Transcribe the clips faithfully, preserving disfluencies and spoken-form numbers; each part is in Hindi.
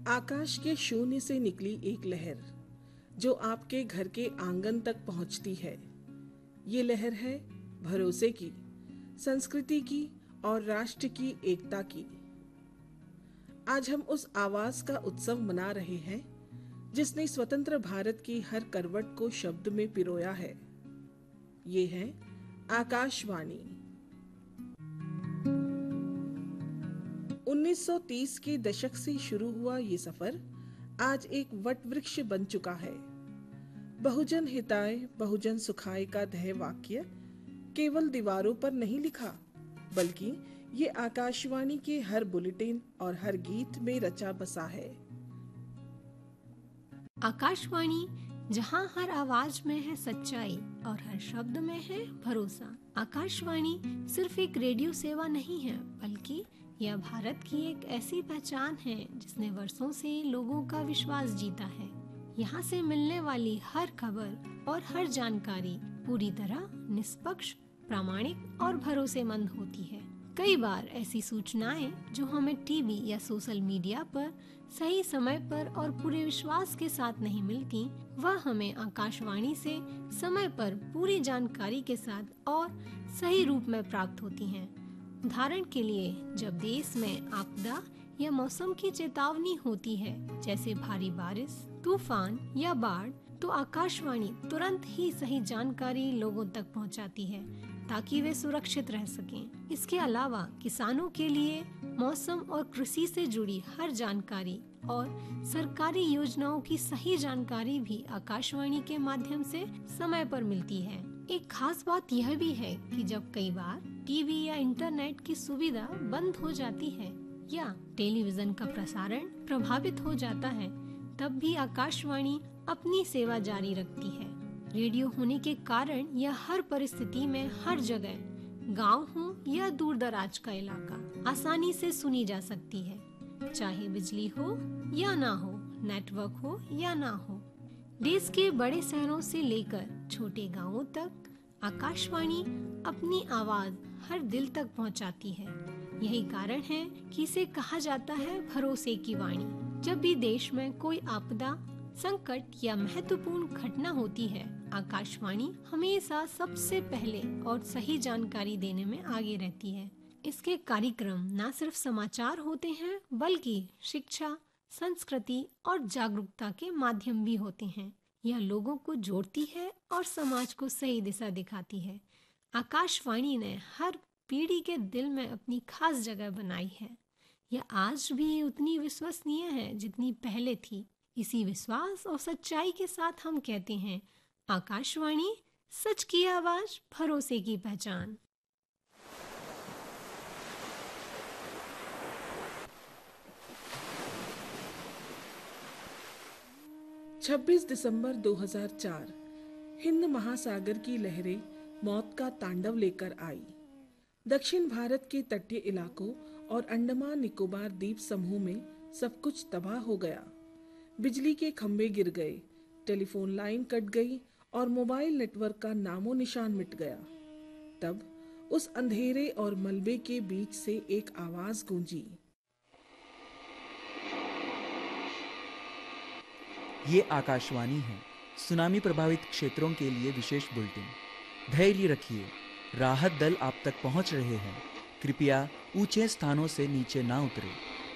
आकाश के शून्य से निकली एक लहर जो आपके घर के आंगन तक पहुंचती है। ये लहर है भरोसे की, संस्कृति की और राष्ट्र की एकता की। आज हम उस आवाज का उत्सव मना रहे हैं जिसने स्वतंत्र भारत की हर करवट को शब्द में पिरोया है। ये है आकाशवाणी। उन्नीस सौ तीस के दशक से शुरू हुआ ये सफर आज एक वटवृक्ष बन चुका है। बहुजन हिताय बहुजन सुखाय का ध्येय वाक्य केवल दीवारों पर नहीं लिखा, बल्कि ये आकाशवाणी के हर बुलेटिन और हर गीत में रचा बसा है। आकाशवाणी, जहां हर आवाज में है सच्चाई और हर शब्द में है भरोसा। आकाशवाणी सिर्फ एक रेडियो सेवा नहीं है, बल्कि यह भारत की एक ऐसी पहचान है जिसने वर्षों से लोगों का विश्वास जीता है। यहाँ से मिलने वाली हर खबर और हर जानकारी पूरी तरह निष्पक्ष, प्रामाणिक और भरोसेमंद होती है। कई बार ऐसी सूचनाएं जो हमें टीवी या सोशल मीडिया पर सही समय पर और पूरे विश्वास के साथ नहीं मिलती, वह हमें आकाशवाणी से समय पर पूरी जानकारी के साथ और सही रूप में प्राप्त होती हैं। उदाहरण के लिए, जब देश में आपदा या मौसम की चेतावनी होती है, जैसे भारी बारिश, तूफान या बाढ़, तो आकाशवाणी तुरंत ही सही जानकारी लोगों तक पहुंचाती है ताकि वे सुरक्षित रह सकें। इसके अलावा किसानों के लिए मौसम और कृषि से जुड़ी हर जानकारी और सरकारी योजनाओं की सही जानकारी भी आकाशवाणी के माध्यम से समय पर मिलती है। एक खास बात यह भी है कि जब कई बार टीवी या इंटरनेट की सुविधा बंद हो जाती है या टेलीविजन का प्रसारण प्रभावित हो जाता है, तब भी आकाशवाणी अपनी सेवा जारी रखती है। रेडियो होने के कारण यह हर परिस्थिति में हर जगह, गांव हो या दूर दराज का इलाका, आसानी से सुनी जा सकती है। चाहे बिजली हो या ना हो, नेटवर्क हो या ना हो, देश के बड़े शहरों से लेकर छोटे गांवों तक आकाशवाणी अपनी आवाज हर दिल तक पहुंचाती है। यही कारण है कि इसे कहा जाता है भरोसे की वाणी। जब भी देश में कोई आपदा, संकट या महत्वपूर्ण घटना होती है, आकाशवाणी हमेशा सबसे पहले और सही जानकारी देने में आगे रहती है। इसके कार्यक्रम न सिर्फ समाचार होते हैं, बल्कि शिक्षा, संस्कृति और जागरूकता के माध्यम भी होते हैं। यह लोगों को जोड़ती है और समाज को सही दिशा दिखाती है। आकाशवाणी ने हर पीढ़ी के दिल में अपनी खास जगह बनाई है। यह आज भी उतनी विश्वसनीय है जितनी पहले थी। इसी विश्वास और सच्चाई के साथ हम कहते हैं, आकाशवाणी, सच की आवाज, भरोसे की पहचान। छब्बीस दिसंबर दो हज़ार चार हिंद महासागर की लहरें मौत का तांडव लेकर आई। दक्षिण भारत के तटीय इलाकों और अंडमान निकोबार द्वीप समूह में सब कुछ तबाह हो गया। बिजली के खंभे गिर गए, टेलीफोन लाइन कट गई और मोबाइल नेटवर्क का नामो निशान मिट गया। तब उस अंधेरे और मलबे के बीच से एक आवाज गूंजी। ये आकाशवाणी है। सुनामी प्रभावित क्षेत्रों के लिए विशेष बुलेटिन। धैर्य रखिए, राहत दल आप तक पहुंच रहे हैं। कृपया ऊंचे स्थानों से नीचे ना उतरे।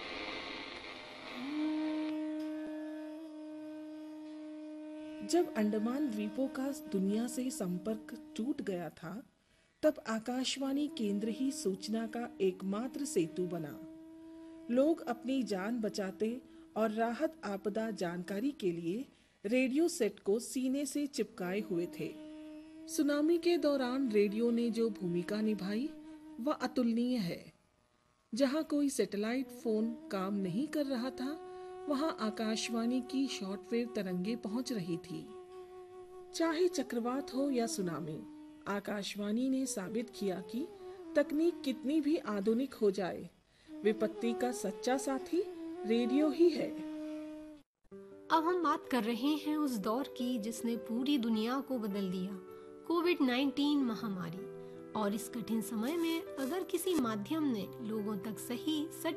जब अंडमान द्वीपों का दुनिया से संपर्क टूट गया था, तब आकाशवाणी केंद्र ही सूचना का एकमात्र सेतु बना। लोग अपनी जान बचाते और राहत आपदा जानकारी के लिए रेडियो सेट को सीने से चिपकाए हुए थे। सुनामी के दौरान रेडियो ने जो भूमिका निभाई वह अतुलनीय है। जहां कोई सैटेलाइट फोन काम नहीं कर रहा था, वहां आकाशवाणी की शॉर्टवेव तरंगे पहुंच रही थी। चाहे चक्रवात हो या सुनामी, आकाशवाणी ने साबित किया कि तकनीक कितनी भी आधुनिक हो जाए, विपत्ति का सच्चा साथी रेडियो ही है। अब हम बात कर रहे हैं उस दौर की जिसने पूरी दुनिया को बदल दिया, कोविड नाइन्टीन महामारी। और इस कठिन समय में अगर किसी माध्यम ने लोगों तक सही, सटीक